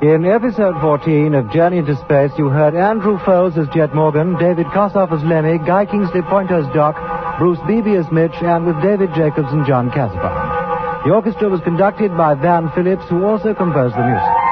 In episode 14 of Journey into Space, you heard Andrew Foles as Jet Morgan, David Kossoff as Lemmy, Guy Kingsley Pointer as Doc, Bruce Beebe as Mitch, and with David Jacobs and John Casabon. The orchestra was conducted by Van Phillips, who also composed the music.